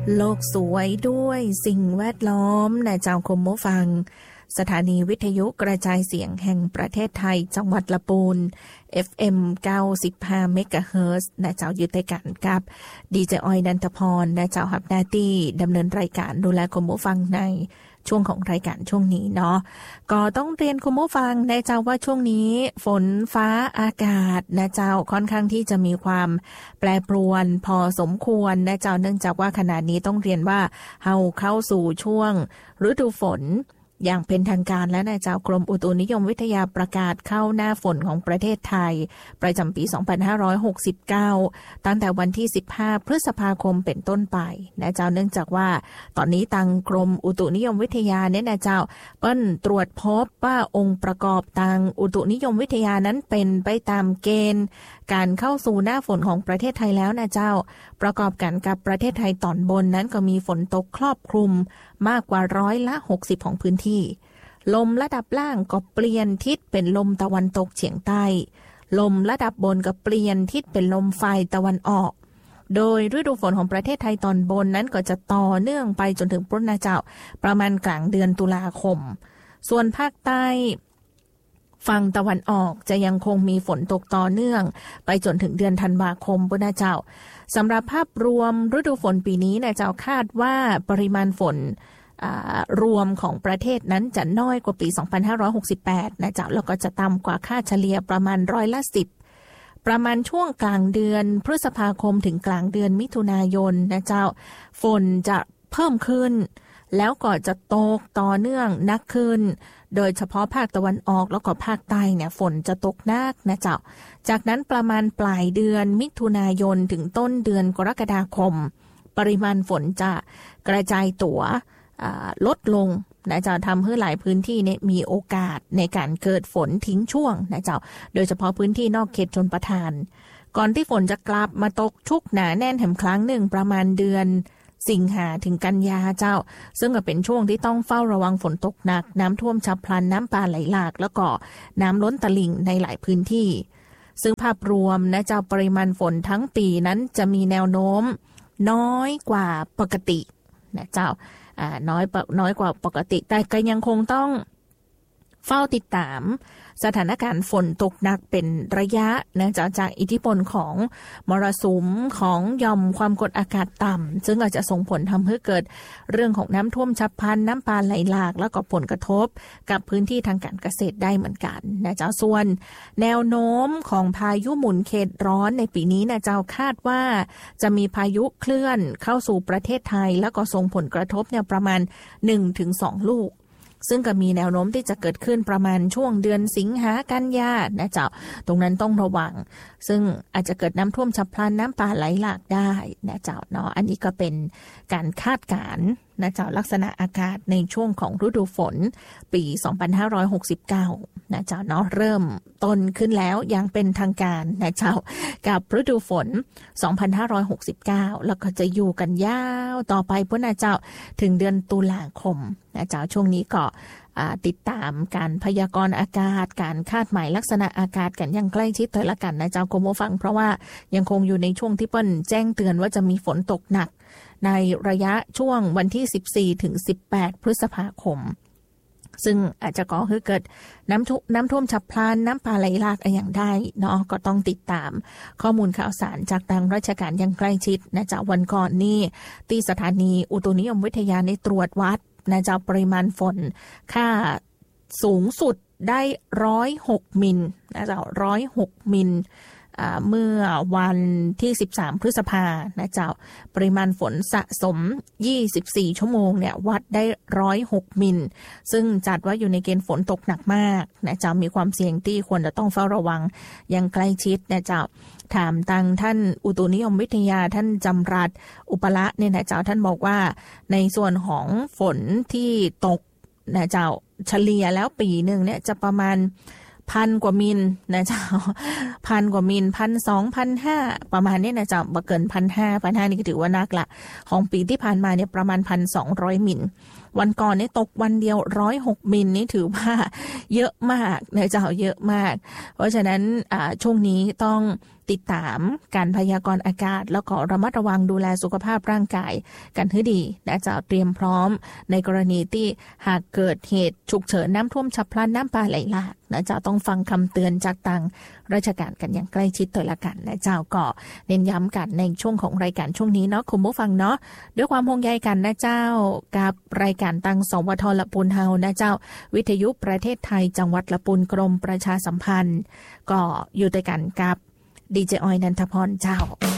โลกสวยด้วยสิ่งแวดล้อมนะเจ้าคมผู้ฟังสถานีวิทยุกระจายเสียงแห่งประเทศไทยจังหวัดละปูน FM 95 เมกะเฮิรตซ์นะเจ้ายึดติดกันกับดีเจออยนันทพรนะเจ้าหับหน้าที่ดำเนินรายการดูแลคมผู้ฟังในช่วงของรายการช่วงนี้เนาะก็ต้องเรียนคุณผู้ฟังนะเจ้าว่าช่วงนี้ฝนฟ้าอากาศนะเจ้าค่อนข้างที่จะมีความแปรปรวนพอสมควรนะเจ้าเนื่องจากว่าขณะนี้ต้องเรียนว่าเฮาเข้าสู่ช่วงฤดูฝนอย่างเป็นทางการแล้วนะเจ้ากรมอุตุนิยมวิทยาประกาศเข้าหน้าฝนของประเทศไทยประจำปี 2569 ตั้งแต่วันที่ 15 พฤษภาคมเป็นต้นไปนะเจ้าเนื่องจากว่าตอนนี้ทางกรมอุตุนิยมวิทยาเนี่ยนะเจ้าเปิ้นตรวจพบว่าองค์ประกอบทางอุตุนิยมวิทยานั้นเป็นไปตามเกณฑ์การเข้าสู่หน้าฝนของประเทศไทยแล้วนะเจ้าประกอบกันกับประเทศไทยตอนบนนั้นก็มีฝนตกครอบคลุมมากกว่า60%ของพื้นที่ลมระดับล่างก็เปลี่ยนทิศเป็นลมตะวันตกเฉียงใต้ลมระดับบนก็เปลี่ยนทิศเป็นลมฝ่ายตะวันออกโดยฤดูฝนของประเทศไทยตอนบนนั้นก็จะต่อเนื่องไปจนถึงพุธนะเจ้าประมาณกลางเดือนตุลาคมส่วนภาคใต้ฝั่งตะวันออกจะยังคงมีฝนตกต่อเนื่องไปจนถึงเดือนธันวาคมพุธนะเจ้าสำหรับภาพรวมฤดูฝนปีนี้นะเจ้าคาดว่าปริมาณฝนรวมของประเทศนั้นจะน้อยกว่าปี 2568 นะเจ้าแล้วก็จะต่ำกว่าค่าเฉลี่ยประมาณ10%ประมาณช่วงกลางเดือนพฤษภาคมถึงกลางเดือนมิถุนายนนะเจ้าฝนจะเพิ่มขึ้นแล้วก็จะตกต่อเนื่องนักขึ้นโดยเฉพาะภาคตะวันออกแล้วก็ภาคใต้เนี่ยฝนจะตกหนักนะเจ้าจากนั้นประมาณปลายเดือนมิถุนายนถึงต้นเดือนกรกฎาคมปริมาณฝนจะกระจายตัวลดลงนะเจ้าทำให้หลายพื้นที่เนี่ยมีโอกาสในการเกิดฝนทิ้งช่วงนะเจ้าโดยเฉพาะพื้นที่นอกเขตชลประทานก่อนที่ฝนจะกลับมาตกชุกหนาแน่นแห่งครั้งหนึ่งประมาณเดือนสิงหาถึงกันยาเจ้าซึ่งก็เป็นช่วงที่ต้องเฝ้าระวังฝนตกหนักน้ำท่วมฉับพลันน้ำป่าไหลหลากแล้วก็น้ำล้นตลิ่งในหลายพื้นที่ซึ่งภาพรวมนะเจ้าปริมาณฝนทั้งปีนั้นจะมีแนวโน้มน้อยกว่าปกตินะเจ้าน้อยกว่าปกติแต่ก็ยังคงต้องเฝ้าติดตามสถานการณ์ฝนตกหนักเป็นระยะนะจากอิทธิพลของมรสุมของหย่อมความกดอากาศต่ำซึ่งอาจจะส่งผลทำให้เกิดเรื่องของน้ำท่วมฉับพลันน้ำป่าไหลหลากแล้วก็ผลกระทบกับพื้นที่ทางการเกษตรได้เหมือนกันนะเจ้าส่วนแนวโน้มของพายุหมุนเขตร้อนในปีนี้นะเจ้าคาดว่าจะมีพายุเคลื่อนเข้าสู่ประเทศไทยแล้วก็ส่งผลกระทบเนี่ยประมาณ 1-2 ลูกซึ่งก็มีแนวโน้มที่จะเกิดขึ้นประมาณช่วงเดือนสิงหากันยานะเจ้าตรงนั้นต้องระวังซึ่งอาจจะเกิดน้ำท่วมฉับพลันน้ำป่าไหลหลากได้นะเจ้าเนาะอันนี้ก็เป็นการคาดการณ์นะเจ้าลักษณะอากาศในช่วงของฤดูฝนปี 2569 นะเจ้าเนาะเริ่มต้นขึ้นแล้วอย่างเป็นทางการนะเจ้ากับฤดูฝน 2569 แล้วก็จะอยู่กันยาวต่อไปพุ่นนะเจ้าถึงเดือนตุลาคมนะเจ้าช่วงนี้ก็ติดตามการพยากรณ์อากาศการคาดหมายลักษณะอากาศกันอย่างใกล้ชิดเลยละกันนะเจ้าคุณผู้ฟังเพราะว่ายังคงอยู่ในช่วงที่เปิ้นแจ้งเตือนว่าจะมีฝนตกหนักในระยะช่วงวันที่ 14 ถึง 18 พฤษภาคมซึ่งอาจจะก่อให้เกิดน้ำท่วมฉับพลันน้ำป่าไหลหลากอย่างได้เนาะก็ต้องติดตามข้อมูลข่าวสารจากทางราชการอย่างใกล้ชิดนะจ๊ะวันก่อนนี่ที่สถานีอุตุนิยมวิทยาในตรวจวัดนะจ๊ะปริมาณฝนค่าสูงสุดได้106มิลนะจ๊ะ106มิลเมื่อวันที่13พฤษภานะเจ้าปริมาณฝนสะสม24ชั่วโมงเนี่ยวัดได้106มิลซึ่งจัดว่าอยู่ในเกณฑ์ฝนตกหนักมากนะเจ้ามีความเสี่ยงที่ควรจะต้องเฝ้าระวังอย่างใกล้ชิดนะเจ้าถามทางท่านอุตุนิยมวิทยาท่านจำรัดอุปละเนี่ยนะเจ้าท่านบอกว่าในส่วนของฝนที่ตกนะเจ้าเฉลี่ยแล้วปีนึงเนี่ยจะประมาณ1,000 กว่ามิลนะเจ้า1,000 กว่ามิล1,200 1,500ประมาณนี้นะเจ้าบ่เกิน 1,500 นี่ก็ถือว่านักละของปีที่ผ่านมาเนี่ยประมาณ 1,200 มิลวันก่อนนี่ตกวันเดียว106มิลนี่ถือว่าเยอะมากนะเจ้าเยอะมากเพราะฉะนั้นช่วงนี้ต้องติดตามการพยากรณ์อากาศแล้วก็ระมัดระวังดูแลสุขภาพร่างกายกันให้ดีและจะเตรียมพร้อมในกรณีที่หากเกิดเหตุฉุกเฉินน้ำท่วมฉับพลันน้ำป่าไหลหลากนะเจ้าต้องฟังคำเตือนจากทางราชการกันอย่างใกล้ชิดตัวละกันนะเจ้าก็เน้นย้ำกันในช่วงของรายการช่วงนี้เนาะคุณผู้ฟังเนาะด้วยความห่วงใยกันนะเจ้ากับรายการตังสวทละปูนเฮานะเจ้าวิทยุประเทศไทยจังหวัดละปูนกรมประชาสัมพันธ์ก็อยู่ด้วยกันกับดีเจออยนันทพรเจ้า